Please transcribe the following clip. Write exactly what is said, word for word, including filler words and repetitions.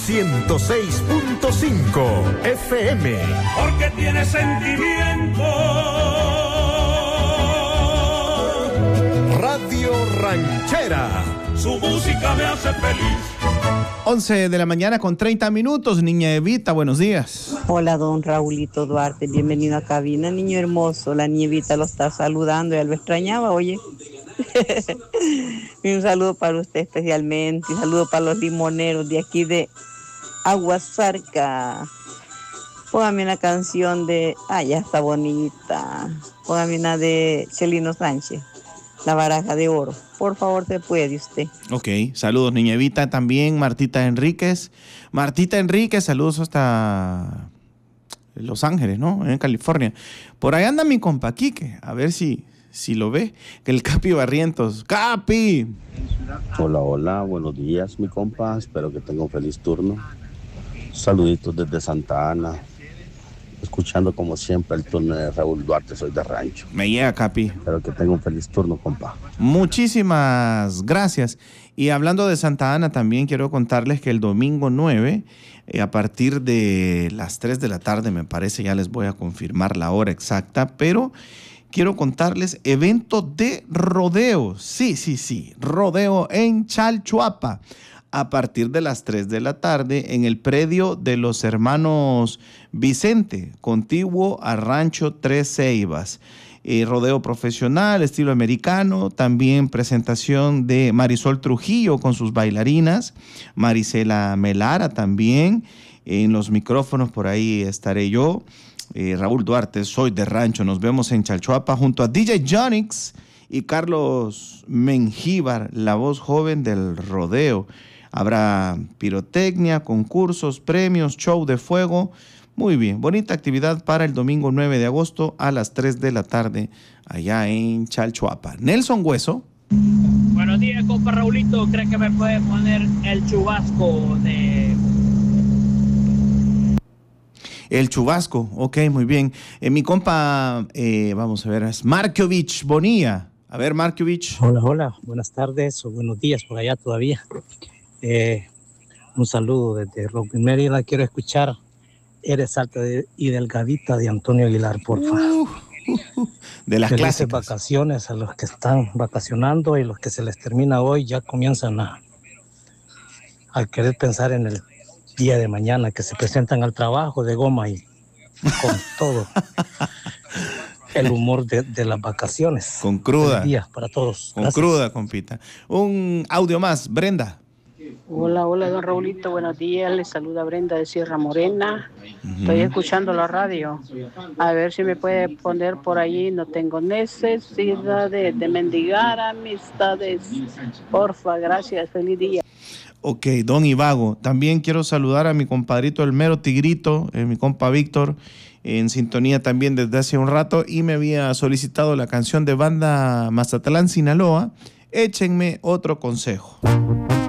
ciento seis punto cinco F M. Porque tiene sentimiento. Radio Ranchera. Su música me hace feliz. once de la mañana con treinta minutos. Niña Evita, buenos días. Hola, don Raulito Duarte, bienvenido a cabina, niño hermoso. La niña Evita lo está saludando, ya lo extrañaba, oye. Y un saludo para usted especialmente, y un saludo para los limoneros de aquí de Aguasarca. Póngame una canción de, ah, ya está bonita. Póngame una de Chelino Sánchez, La Baraja de Oro. Por favor, se puede usted. Ok, saludos, niña Evita. También Martita Enríquez. Martita Enríquez, saludos hasta Los Ángeles, ¿no? En California. Por ahí anda mi compa Quique, a ver si, si lo ve. Que el Capi Barrientos. ¡Capi! Hola, hola, buenos días, mi compa. Espero que tenga un feliz turno. Saluditos desde Santa Ana. Escuchando como siempre el turno de Raúl Duarte, soy de Rancho. Me llega, Capi. Espero que tenga un feliz turno, compa. Muchísimas gracias. Y hablando de Santa Ana, también quiero contarles que el domingo nueve, eh, a partir de las tres de la tarde, me parece, ya les voy a confirmar la hora exacta, pero quiero contarles evento de rodeo. Sí, sí, sí, rodeo en Chalchuapa. A partir de las tres de la tarde en el predio de los hermanos Vicente, contiguo a Rancho Tres Ceibas. Eh, rodeo profesional, estilo americano, también presentación de Marisol Trujillo con sus bailarinas, Marisela Melara también, en los micrófonos por ahí estaré yo, eh, Raúl Duarte, soy de Rancho, nos vemos en Chalchuapa junto a D J Jonix y Carlos Mengíbar, la voz joven del rodeo. Habrá pirotecnia, concursos, premios, show de fuego. Muy bien, bonita actividad para el domingo nueve de agosto a las tres de la tarde allá en Chalchuapa. Nelson Hueso. Buenos días, compa Raulito. ¿Cree que me puede poner el chubasco de... El chubasco, ok, muy bien. Eh, mi compa, eh, vamos a ver, es Markovich Bonilla. A ver, Markovich. Hola, hola, buenas tardes o buenos días por allá todavía. Eh, un saludo desde Rockville, Mérida. Quiero escuchar Eres alta de, y delgadita de Antonio Aguilar, por favor. Uh, uh, uh, de las Felices clásicas. Vacaciones a los que están vacacionando y los que se les termina hoy ya comienzan a, a querer pensar en el día de mañana, que se presentan al trabajo de goma y con todo el humor de, de las vacaciones. Con cruda. Feliz día para todos. Con Gracias. cruda, compita. Un audio más, Brenda. Hola, hola, don Raulito, buenos días. Les saluda Brenda de Sierra Morena. Uh-huh. Estoy escuchando la radio. A ver si me puede poner por allí. No tengo necesidad de, de mendigar amistades. Porfa, gracias. Feliz día. Ok, don Ivago. También quiero saludar a mi compadrito el mero tigrito, eh, mi compa Víctor, en sintonía también desde hace un rato, y me había solicitado la canción de banda Mazatlán, Sinaloa. Échenme otro consejo.